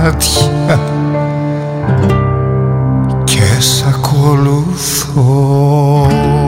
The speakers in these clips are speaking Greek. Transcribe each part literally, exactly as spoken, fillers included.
και σ' ακολουθώ.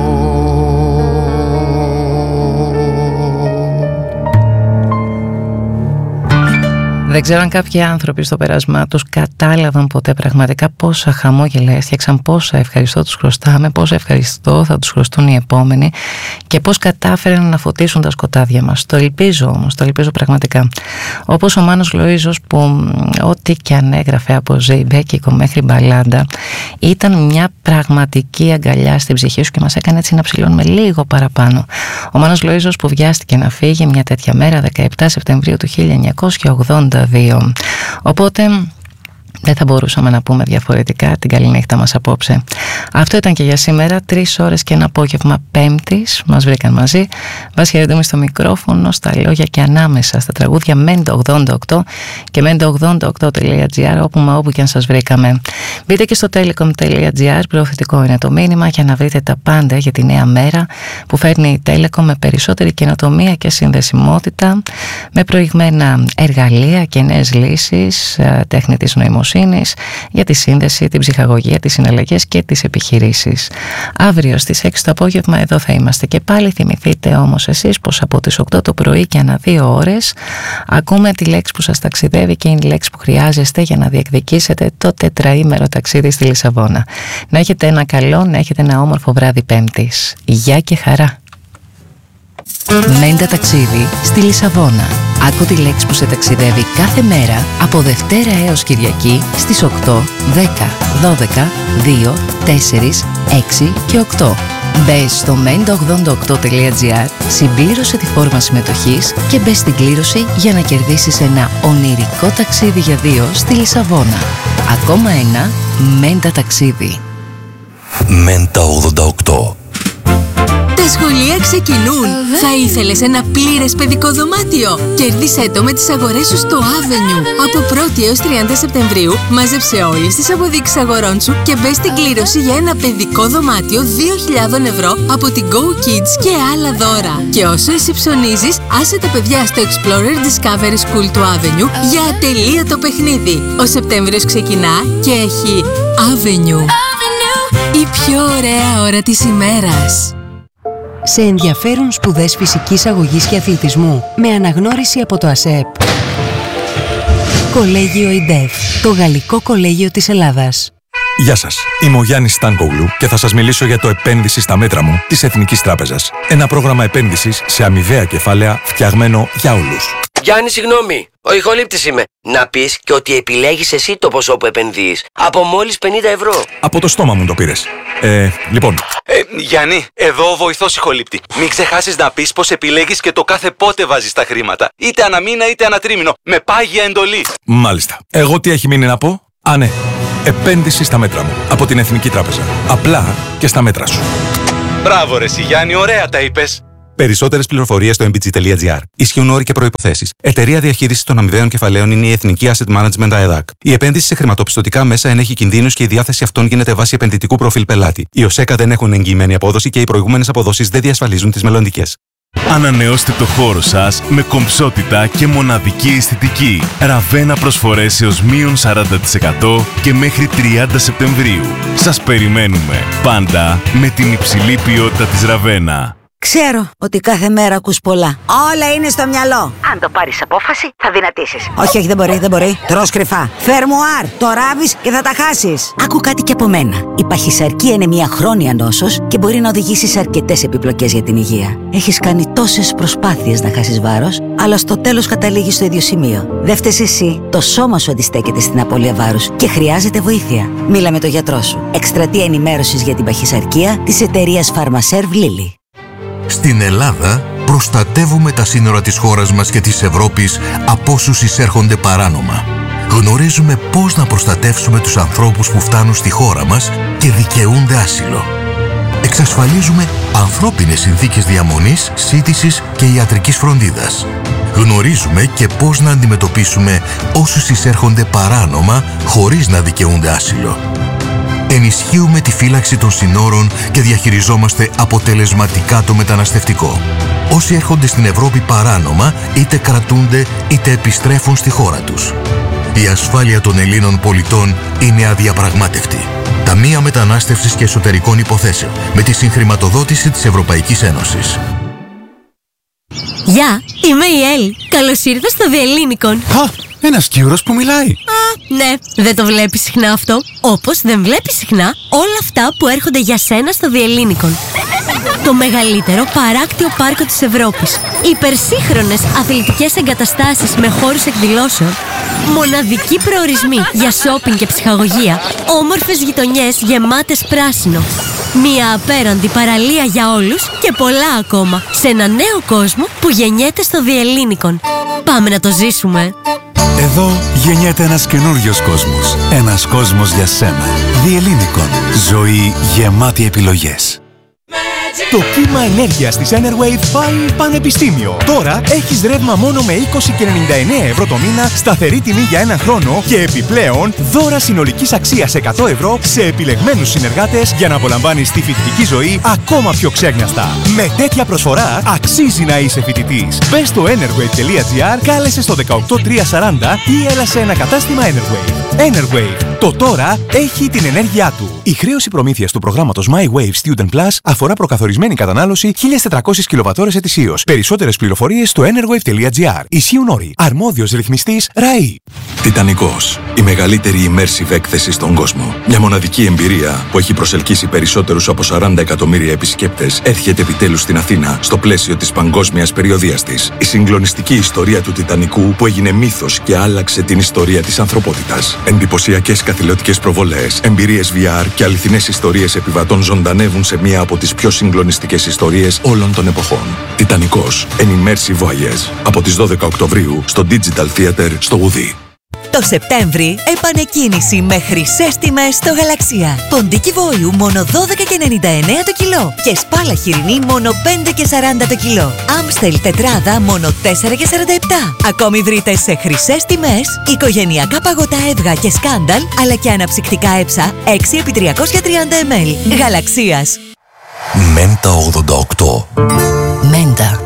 Δεν ξέρω αν κάποιοι άνθρωποι στο πέρασμά τους κατάλαβαν ποτέ πραγματικά πόσα χαμόγελα έφτιαξαν, πόσα ευχαριστώ τους χρωστάμε, πόσα ευχαριστώ θα τους χρωστούν οι επόμενοι και πώς κατάφεραν να φωτίσουν τα σκοτάδια μας. Το ελπίζω όμως, το ελπίζω πραγματικά. Όπως ο Μάνος Λοΐζος που ό,τι και αν έγραφε από ζεϊμπέκικο μέχρι μπαλάντα ήταν μια πραγματική αγκαλιά στην ψυχή σου και μας έκανε έτσι να ψηλώνουμε λίγο παραπάνω. Ο Μάνος Λοΐζος που βιάστηκε να φύγει μια τέτοια μέρα δεκαεπτά Σεπτεμβρίου του χίλια εννιακόσια ογδόντα δύο. Οπότε δεν θα μπορούσαμε να πούμε διαφορετικά την καληνύχτα μας απόψε. Αυτό ήταν και για σήμερα. Τρεις ώρες και ένα απόγευμα Πέμπτης μας βρήκαν μαζί. Μας χαιρετούμε στο μικρόφωνο, στα λόγια και ανάμεσα στα τραγούδια μέντο ογδόντα οκτώ και μέντο ογδόντα οκτώ τελεία τζι άρ όπου μα όπου και αν σας βρήκαμε. Μπείτε και στο telecom τελεία τζι άρ, προωθητικό είναι το μήνυμα, για να βρείτε τα πάντα για τη νέα μέρα που φέρνει η Telecom με περισσότερη καινοτομία και συνδεσιμότητα, με προηγμένα εργαλεία και νέες λύσεις τέχνητης νοημοσύνης για τη σύνδεση, την ψυχαγωγία, τις συναλλαγές και τις επιχειρήσεις. Αύριο στις έξι το απόγευμα εδώ θα είμαστε και πάλι. Θυμηθείτε όμως εσείς πως από τις οκτώ το πρωί και ανά δύο ώρες ακούμε τη λέξη που σας ταξιδεύει και είναι η λέξη που χρειάζεστε για να διεκδικήσετε το τετραήμερο ταξίδι στη Λισαβόνα. Να έχετε ένα καλό, να έχετε ένα όμορφο βράδυ Πέμπτης. Γεια και χαρά! Μέντα ταξίδι στη Λισαβόνα. Άκου τη λέξη που σε ταξιδεύει κάθε μέρα από Δευτέρα έως Κυριακή στις οκτώ, δέκα, δώδεκα, δύο, τέσσερα, έξι και οκτώ. Μπες στο μέντο ογδόντα οκτώ τελεία τζι άρ, συμπλήρωσε τη φόρμα συμμετοχής και μπες στην κλήρωση για να κερδίσεις ένα ονειρικό ταξίδι για δύο στη Λισαβόνα. Ακόμα ένα Μέντα ταξίδι. Μέντα ογδόντα οκτώ. Τα σχολεία ξεκινούν. Θα ήθελες ένα πλήρες παιδικό δωμάτιο? Κέρδισέ το με τις αγορές σου στο Avenue. Από πρώτη έως τριάντα Σεπτεμβρίου μάζεψε όλες τις αποδείξεις αγορών σου και μπες στην κλήρωση για ένα παιδικό δωμάτιο δύο χιλιάδες ευρώ από την Go Kids και άλλα δώρα. Και όσο εσύ ψωνίζεις, άσε τα παιδιά στο Explorer Discovery School του Avenue για ατελείωτο παιχνίδι. Ο Σεπτέμβριος ξεκινά και έχει Avenue. Η πιο ωραία ώρα της ημέρας. Σε ενδιαφέρουν σπουδές φυσικής αγωγής και αθλητισμού με αναγνώριση από το ΑΣΕΠ. Κολέγιο ΙΝΤΕΦ, το γαλλικό κολέγιο της Ελλάδας. Γεια σας, είμαι ο Γιάννης Στάνκογλου και θα σας μιλήσω για το επένδυση στα μέτρα μου της Εθνικής Τράπεζας. Ένα πρόγραμμα επένδυσης σε αμοιβαία κεφάλαια φτιαγμένο για όλους. Γιάννη, συγγνώμη, ο ηχολήπτης είμαι. Να πεις και ότι επιλέγεις εσύ το ποσό που επενδύεις. Από μόλις πενήντα ευρώ. Από το στόμα μου το πήρες. Ε, λοιπόν. Ε, Γιάννη, εδώ ο βοηθός ηχολήπτη. Μην ξεχάσεις να πεις πως επιλέγεις και το κάθε πότε βάζεις τα χρήματα. Είτε ανά μήνα είτε ανά τρίμηνο. Με πάγια εντολή. Μάλιστα. Εγώ τι έχει μείνει να πω? Α, ναι. Επένδυση στα μέτρα μου. Από την Εθνική Τράπεζα. Απλά και στα μέτρα σου. Μπράβο ρε εσύ Γιάννη, ωραία τα είπες. Περισσότερες πληροφορίες στο εμ μπι τζι τελεία τζι άρ. Ισχύουν όροι και προϋποθέσεις. Εταιρεία διαχείρισης των αμοιβαίων κεφαλαίων είναι η Εθνική Asset Management ΑΕΔΑΚ. Η επένδυση σε χρηματοπιστωτικά μέσα ενέχει κινδύνους και η διάθεση αυτών γίνεται βάσει επενδυτικού προφίλ πελάτη. Οι ΟΣΕΚΑ δεν έχουν εγγυημένη απόδοση και οι προηγούμενες αποδόσεις δεν διασφαλίζουν τις μελλοντικές. Ανανεώστε το χώρο σας με κομψότητα και μοναδική αισθητική. Ραβένα προσφορές έως μείον σαράντα τοις εκατό και μέχρι τριάντα Σεπτεμβρίου. Σας περιμένουμε πάντα με την υψηλή ποιότητα της Ραβένα. Ξέρω ότι κάθε μέρα ακούς πολλά. Όλα είναι στο μυαλό. Αν το πάρεις απόφαση, θα δυνατήσεις. Όχι, όχι, δεν μπορεί, δεν μπορεί. Τρως κρυφά. Φερμουάρ, το ράβεις και θα τα χάσεις. Άκου κάτι και από μένα. Η παχυσαρκία είναι μια χρόνια νόσος και μπορεί να οδηγήσει σε αρκετές επιπλοκές για την υγεία. Έχεις κάνει τόσες προσπάθειες να χάσεις βάρος, αλλά στο τέλος καταλήγεις στο ίδιο σημείο. Δεν φταίς εσύ. Το σώμα σου αντιστέκεται στην απώλεια βάρους και χρειάζεται βοήθεια. Μίλα με τον γιατρό σου. Εκστρατεία ενημέρωσης για την παχυσαρκία της εταιρείας Pharmaserv Lilly. Στην Ελλάδα προστατεύουμε τα σύνορα της χώρας μας και της Ευρώπης από όσους εισέρχονται παράνομα. Γνωρίζουμε πώς να προστατεύσουμε τους ανθρώπους που φτάνουν στη χώρα μας και δικαιούνται άσυλο. Εξασφαλίζουμε ανθρώπινες συνθήκες διαμονής, σύντησης και ιατρικής φροντίδας. Γνωρίζουμε και πώς να αντιμετωπίσουμε όσους εισέρχονται παράνομα χωρίς να δικαιούνται άσυλο. Ενισχύουμε τη φύλαξη των συνόρων και διαχειριζόμαστε αποτελεσματικά το μεταναστευτικό. Όσοι έρχονται στην Ευρώπη παράνομα, είτε κρατούνται είτε επιστρέφουν στη χώρα τους. Η ασφάλεια των Ελλήνων πολιτών είναι αδιαπραγμάτευτη. Ταμεία Μετανάστευσης και Εσωτερικών Υποθέσεων με τη συγχρηματοδότηση της Ευρωπαϊκής Ένωσης. Γεια, είμαι η Έλλη. Καλώς ήρθες στο Διελλήνικον. Α, ένας Κύρος που μιλάει. Α, ναι, δεν το βλέπεις συχνά αυτό. Όπως δεν βλέπεις συχνά όλα αυτά που έρχονται για σένα στο Διελλήνικον. Το μεγαλύτερο παράκτιο πάρκο της Ευρώπης. Υπερσύγχρονες αθλητικές εγκαταστάσεις με χώρους εκδηλώσεων. Μοναδικοί προορισμοί για σόπινγκ και ψυχαγωγία. Όμορφες γειτονιές γεμάτες πράσινο. Μία απέραντη παραλία για όλους και πολλά ακόμα. Σε ένα νέο κόσμο που γεννιέται στο Διελλήνικον. Πάμε να το ζήσουμε. Εδώ γεννιέται ένας καινούριος κόσμος. Ένας κόσμος για σένα. Διελλήνικον. Ζωή γεμάτη επιλογές. Το κύμα ενέργειας της Enerwave πάει πανεπιστήμιο. Τώρα έχεις ρεύμα μόνο με είκοσι και ενενήντα εννέα ευρώ το μήνα, σταθερή τιμή για έναν χρόνο και επιπλέον δώρα συνολικής αξίας εκατό ευρώ σε επιλεγμένους συνεργάτες για να απολαμβάνεις τη φοιτητική ζωή ακόμα πιο ξέγνιαστα. Με τέτοια προσφορά αξίζει να είσαι φοιτητής. Μπες στο enerwave τελεία gr, κάλεσε στο δεκαοκτώ τριακόσια σαράντα ή έλα σε ένα κατάστημα Enerwave. Enerwave. Το τώρα έχει την ενέργειά του. Η χρέωση προμήθειας του προγράμματος MyWave Student Plus αφορά προκαθορισμένη κατανάλωση χίλιες τετρακόσιες κιλοβατόρες ετησίως. Περισσότερες πληροφορίες στο enerwave τελεία gr. Ισχύουν όροι. Αρμόδιος ρυθμιστής ΡΑΗ. Τιτανικός. Η μεγαλύτερη immersive έκθεση στον κόσμο. Μια μοναδική εμπειρία που έχει προσελκύσει περισσότερους από σαράντα εκατομμύρια επισκέπτες έρχεται επιτέλους στην Αθήνα στο πλαίσιο της παγκόσμιας περιοδίας της. Η συγκλονιστική ιστορία του Τιτανικού που έγινε μύθος και άλλαξε την ιστορία της ανθρωπότητας. Εντυπωσιακές καθηλωτικές προβολές, εμπειρίες βι αρ και αληθινές ιστορίες επιβατών ζωντανεύουν σε μία από τις πιο συγκλονιστικές ιστορίες όλων των εποχών. Τιτανικός. An immersive voyage. Από τις δώδεκα Οκτωβρίου στο Digital Theater στο Ουδί. Το Σεπτέμβρη επανεκκίνηση με χρυσές τιμές στο Γαλαξία. Ποντίκι βόλου μόνο δώδεκα και ενενήντα εννέα το κιλό και σπάλα χοιρινή μόνο πέντε και σαράντα το κιλό. Άμστελ τετράδα μόνο τέσσερα και σαράντα επτά. Ακόμη βρείτε σε χρυσές τιμές οικογενειακά παγωτά Εύγα και Σκάνταλ αλλά και αναψυκτικά έψα έξι επί τριακόσια τριάντα μιλιλίτρα. Γαλαξίας. Μέντα ογδόντα οκτώ. Μέντα.